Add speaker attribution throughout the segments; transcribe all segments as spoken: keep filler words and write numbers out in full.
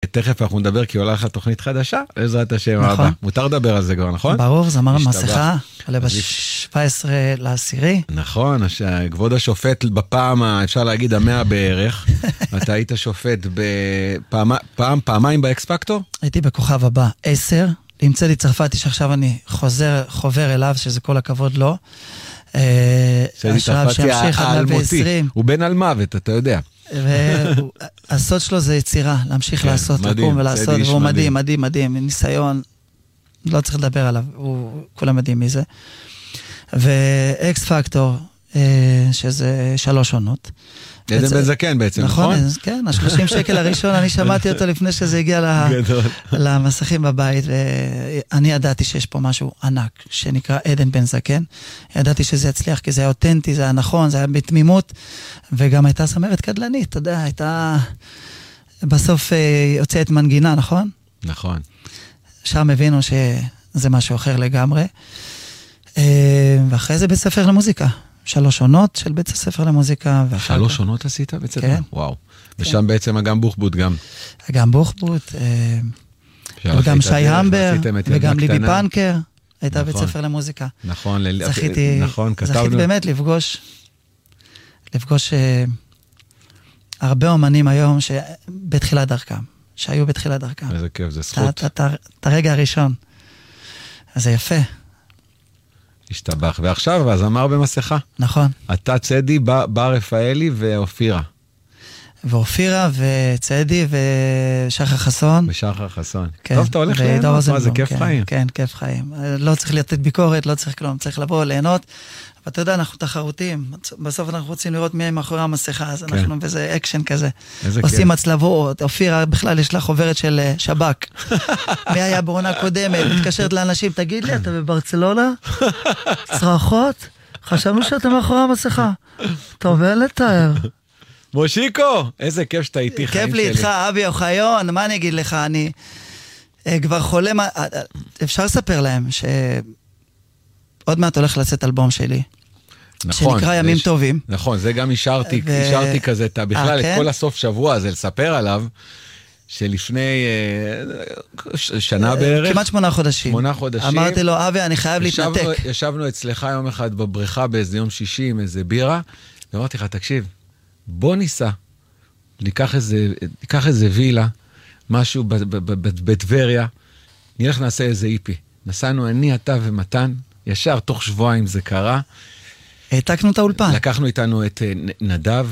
Speaker 1: תכף אנחנו נדבר, כי עולה לך תוכנית חדשה, בעזרת השם הבא. מותר לדבר על זה כבר, נכון?
Speaker 2: ברור, זמר מסכה, עולה ב-שבע עשרה לעשירי.
Speaker 1: נכון, כבוד השופט בפעם, אפשר להגיד, המאה בערך, אתה היית שופט בפעם, פעמיים באקס פקטור?
Speaker 2: הייתי בכוכב הבא, עשר, נמצא לי צרפתי שעכשיו אני חוזר, חובר אליו, שזה כל הכבוד לו.
Speaker 1: השלב שימשיך עד מאה ועשרים. הוא בן על מוות, אתה יודע.
Speaker 2: והסוד שלו זה יצירה, להמשיך לעשות, לקום ולעשות, והוא מדהים, מדהים, מדהים, ניסיון, לא צריך לדבר עליו, הוא כולם מדהים מזה. ואקס פקטור, שזה שלוש עונות.
Speaker 1: עדן בן זקן בעצם, נכון?
Speaker 2: נכון, כן, ה-שלושים שקל הראשון, אני שמעתי אותו לפני שזה הגיע למסכים בבית, ואני ידעתי שיש פה משהו ענק, שנקרא עדן בן זקן, ידעתי שזה יצליח, כי זה היה אותנטי, זה היה נכון, זה היה בתמימות, וגם הייתה סמרת קדלנית, אתה יודע, הייתה, בסוף יוצאת מנגינה, נכון?
Speaker 1: נכון.
Speaker 2: שם הבינו שזה משהו אחר לגמרי, ואחרי זה בית ספר למוזיקה. שלוש עונות של בית הספר למוזיקה.
Speaker 1: שלוש עונות עשית בית ספר?
Speaker 2: כן.
Speaker 1: וואו. ושם בעצם אגם בוחבוט גם.
Speaker 2: אגם בוחבוט, וגם שי המבר, וגם ליבי פנקר, הייתה בית ספר למוזיקה.
Speaker 1: נכון,
Speaker 2: זכיתי באמת לפגוש, לפגוש הרבה אומנים היום בתחילת דרכם, שהיו בתחילת דרכם.
Speaker 1: איזה כיף, זה זכות.
Speaker 2: את הרגע הראשון. אז זה יפה.
Speaker 1: השתבח. ועכשיו, אז אמר במסכה.
Speaker 2: נכון.
Speaker 1: אתה צדי, בר רפאלי ואופירה.
Speaker 2: ואופירה וצדי ושחר חסון.
Speaker 1: ושחר חסון.
Speaker 2: כן.
Speaker 1: טוב, אתה הולך ליהנות, מה זה כיף
Speaker 2: כן,
Speaker 1: חיים.
Speaker 2: כן, כיף חיים. לא צריך לתת ביקורת, לא צריך כלום, צריך לבוא, ליהנות. ואתה יודע, אנחנו תחרותיים. בסוף אנחנו רוצים לראות מי מאחורי המסכה, אז אנחנו בזה אקשן כזה. עושים הצלבות, אופירה בכלל יש לה חוברת של שבק. מי היה בעונה קודמת, מתקשרת לאנשים, תגיד לי, אתה בברצלונה? צרחות? חשבנו שאתה מאחורי המסכה. טוב, אין לתאר.
Speaker 1: מושיקו, איזה כיף שאתה איתי, חיים
Speaker 2: כיף
Speaker 1: שלי.
Speaker 2: לי איתך, אבי אוחיון, מה אני אגיד לך, אני כבר חולם, אפשר לספר להם שעוד מעט הולך לצאת אלבום שלי.
Speaker 1: נכון.
Speaker 2: שנקרא ימים
Speaker 1: יש,
Speaker 2: טובים.
Speaker 1: נכון, זה גם השארתי, ו... השארתי כזה, אתה בכלל 아, את כן? כל הסוף שבוע הזה לספר עליו, שלפני אה, שנה בערך.
Speaker 2: כמעט שמונה חודשים.
Speaker 1: שמונה חודשים.
Speaker 2: אמרתי לו, אבי, אני חייב
Speaker 1: ישבנו,
Speaker 2: להתנתק.
Speaker 1: ישבנו אצלך יום אחד בבריכה באיזה יום שישי עם איזה בירה, ואמרתי לך, תקשיב, בוא ניסע, ניקח איזה, ניקח איזה וילה, משהו בטבריה, נלך נעשה איזה איפי. נסענו אני, אתה ומתן, ישר תוך שבועיים זה קרה.
Speaker 2: העתקנו את האולפן.
Speaker 1: לקחנו איתנו את נדב,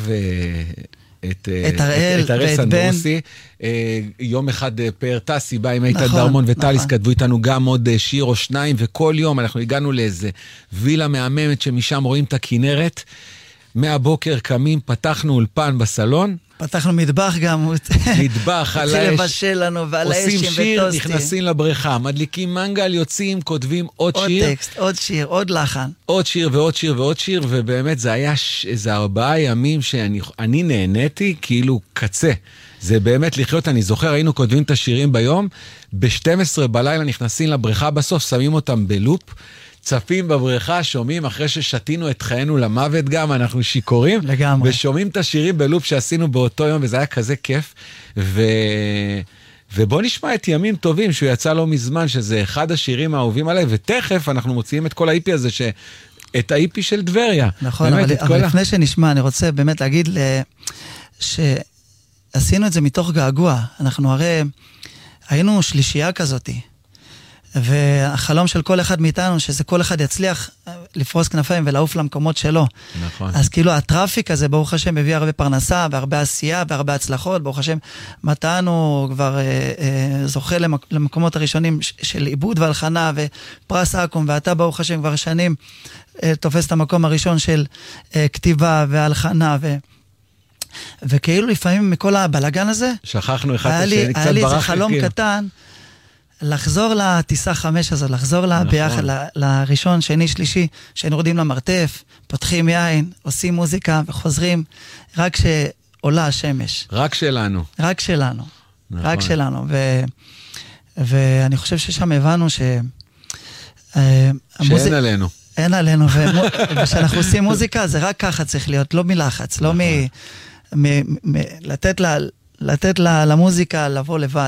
Speaker 1: את,
Speaker 2: את הראל,
Speaker 1: את הראל סנדרוסי, יום אחד פאר טסי בא עם איתן
Speaker 2: נכון,
Speaker 1: דרמון וטליס,
Speaker 2: נכון.
Speaker 1: כתבו איתנו גם עוד שיר או שניים, וכל יום אנחנו הגענו לאיזה וילה מהממת שמשם רואים את הכינרת, מהבוקר קמים, פתחנו אולפן בסלון,
Speaker 2: פתחנו מטבח גם,
Speaker 1: מטבח על האש,
Speaker 2: התחיל לבשל לנו ועל האשים
Speaker 1: עושים שיר,
Speaker 2: וטוסטים.
Speaker 1: נכנסים לבריכה, מדליקים מנגל, יוצאים, כותבים עוד, עוד שיר.
Speaker 2: עוד טקסט, עוד שיר, עוד לחן.
Speaker 1: עוד שיר ועוד שיר ועוד שיר, ובאמת זה היה ש... איזה ארבעה ימים שאני אני נהניתי כאילו קצה. זה באמת לחיות, אני זוכר, היינו כותבים את השירים ביום, ב-שתים עשרה בלילה נכנסים לבריכה בסוף, שמים אותם בלופ, צפים בבריכה, שומעים, אחרי ששתינו את חיינו למוות גם, אנחנו שיקורים,
Speaker 2: לגמרי.
Speaker 1: ושומעים את השירים בלופ שעשינו באותו יום, וזה היה כזה כיף, ו... ובוא נשמע את ימים טובים, שהוא יצא לא מזמן, שזה אחד השירים האהובים עליי, ותכף אנחנו מוציאים את כל האיפי הזה, ש... את האיפי של דבריה.
Speaker 2: נכון, אבל, אבל לפני שנשמע, אני רוצה באמת להגיד ל... שעשינו את זה מתוך געגוע, אנחנו הרי היינו שלישייה כזאתי, והחלום של כל אחד מאיתנו, שזה כל אחד יצליח לפרוס כנפיים ולעוף למקומות שלו.
Speaker 1: נכון.
Speaker 2: אז כאילו הטראפיק הזה, ברוך השם, מביא הרבה פרנסה, והרבה עשייה, והרבה הצלחות, ברוך השם, מתן הוא כבר אה, אה, זוכה למק, למקומות הראשונים של עיבוד והלחנה, ופרס אקום, ואתה ברוך השם כבר שנים אה, תופס את המקום הראשון של אה, כתיבה והלחנה, ו... וכאילו לפעמים מכל הבלגן הזה,
Speaker 1: שכחנו אחד השני, קצת ברח.
Speaker 2: היה לי איזה חלום קטן, לחזור לטיסה חמש הזאת, לחזור לה ביחד, לראשון, שני, שלישי, שנורדים למרתף, פותחים יין, עושים מוזיקה וחוזרים, רק שעולה השמש.
Speaker 1: רק שלנו.
Speaker 2: רק שלנו. רק שלנו. ואני חושב ששם הבנו ש...
Speaker 1: שאין עלינו.
Speaker 2: אין עלינו, ושאנחנו עושים מוזיקה, זה רק ככה צריך להיות, לא מלחץ, לא מ... לתת למוזיקה לבוא לבד.